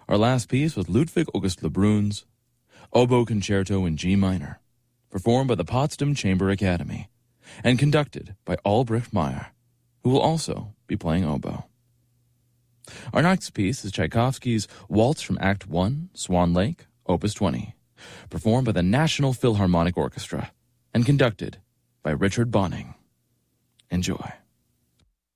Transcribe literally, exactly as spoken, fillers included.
Our last piece was Ludwig August Lebrun's Oboe Concerto in G minor, performed by the Potsdam Chamber Academy and conducted by Albrecht Meyer, who will also be playing oboe. Our next piece is Tchaikovsky's Waltz from Act one, Swan Lake, Opus twenty, performed by the National Philharmonic Orchestra and conducted by Richard Bonning. Enjoy.